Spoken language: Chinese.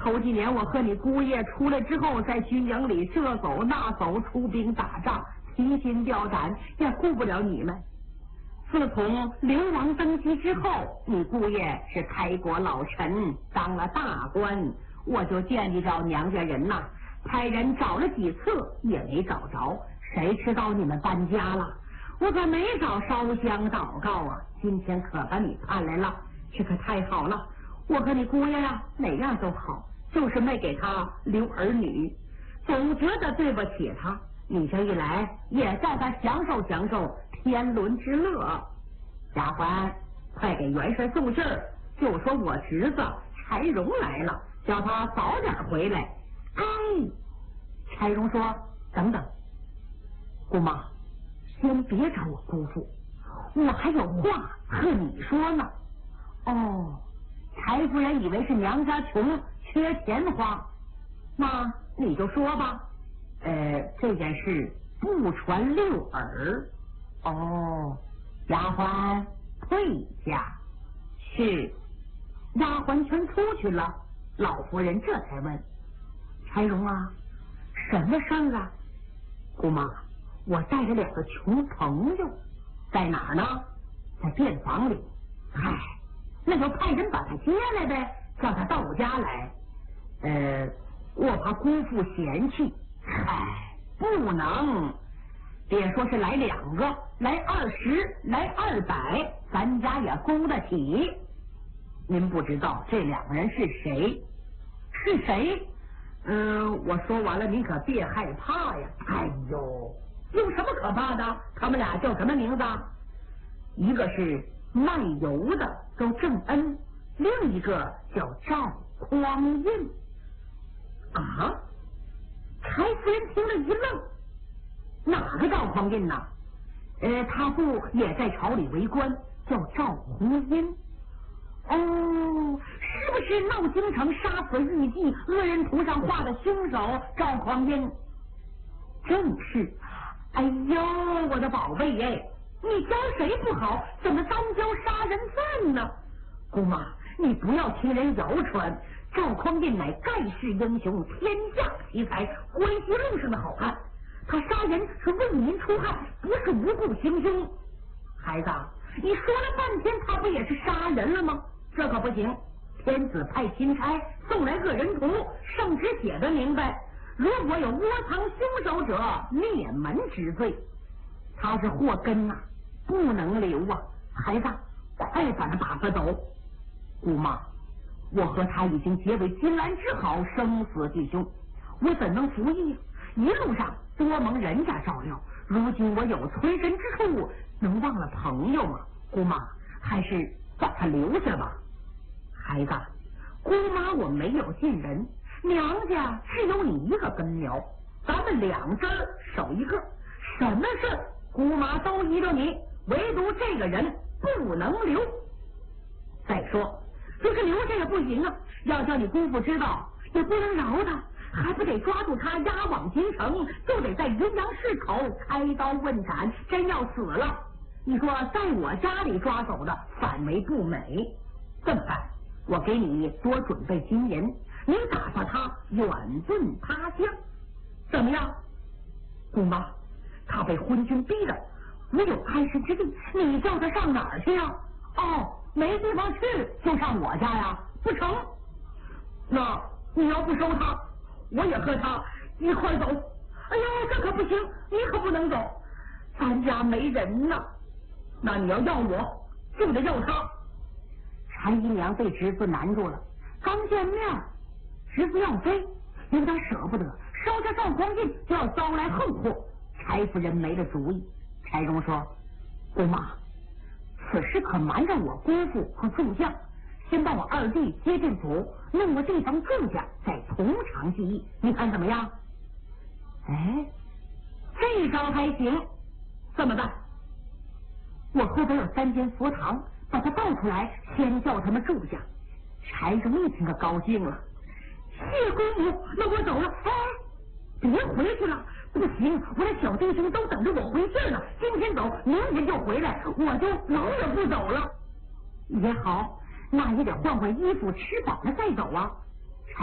头几年我和你姑爷出来之后，在军营里这走那走，出兵打仗，提心吊胆，也顾不了你们。自从流亡登基之后，你姑爷是开国老臣，当了大官，我就惦记着娘家人呐，派人找了几次也没找着。谁知道你们搬家了，我可没少烧香祷告啊。今天可把你盼来了，这可太好了。我和你姑爷呀，哪样都好，就是没给他留儿女，总觉得对不起他。你这一来，也叫他享受享受天伦之乐。丫鬟，快给元帅送信儿，就说我侄子柴荣来了，叫他早点回来。哎，柴荣说：“等等，姑妈，先别找我姑父，我还有话和你说呢。”哦，柴夫人以为是娘家穷缺钱花，那你就说吧。这件事不传六耳。哦，丫鬟退下。是。丫鬟全出去了，老夫人这才问：“柴荣啊，什么事儿啊？”姑妈，我带着2个穷朋友，在哪儿呢？在便房里。嗨，那就派人把他接来呗，叫他到我家来。我怕姑父嫌弃。嗨，不能，别说是来2个，来20，来200，咱家也供得起。您不知道这2个人是谁？是谁？我说完了，您可别害怕呀。哎呦，有什么可怕的？他们俩叫什么名字？一个是卖油的，叫郑恩，另一个叫赵匡胤。啊！柴夫人听了一愣，哪个赵匡胤呢？他父也在朝里为官，叫赵弘殷。哦，是不是闹京城杀死玉帝、恶人图上画的凶手赵匡胤？正是。哎呦，我的宝贝哎，你教谁不好，怎么单教杀人犯呢？姑妈，你不要听人谣传，赵匡胤乃盖世英雄，天下奇才，关西路上的好汉。他杀人是为民除害，不是无故行凶。孩子，你说了半天，他不也是杀人了吗？这可不行，天子派钦差送来恶人图，圣旨写得明白，如果有窝藏凶手者，灭门之罪。他是祸根啊，不能留啊！孩子，快把他打发走。姑妈，我和他已经结为金兰之好，生死弟兄，我怎能服役啊？一路上多蒙人家照料，如今我有存身之处，能忘了朋友吗？姑妈，还是把他留下吧。孩子，姑妈我没有近人，娘家只有你一个根苗，咱们2只守一个，什么事姑妈都依着你，唯独这个人不能留。再说就是留下也不行啊，要叫你姑父知道也不能饶他，还不得抓住他押往京城，就得在云阳市口开刀问斩，真要死了，你说在我家里抓走的反为不美。这么办，我给你多准备金银，你打发他远遁他乡，怎么样？姑妈，他被昏君逼的没有安身之地，你叫他上哪儿去啊？哦，没地方去就上我家呀？不成，那你要不收他，我也和他一块走。哎呦，这可不行，你可不能走，咱家没人呐。那你要我，就得要他。柴姨娘被侄子难住了，刚见面，侄子要飞，有点舍不得，烧下赵匡胤就要招来横祸。柴夫人没了主意。柴荣说：“姑妈，此事可瞒着我姑父和众将，先把我2弟接进府，弄个地方住下，再从长计议，你看怎么样？”哎，这招还行。这么办，我后边有3间佛堂，把他抱出来，先叫他们住下。柴荣一听可高兴了：“谢姑母，那我走了。”哎，别回去了，不行，我的小弟兄都等着我回信呢。今天走，明天就回来，我就老也不走了。也好，那也得换换衣服，吃饱了再走啊。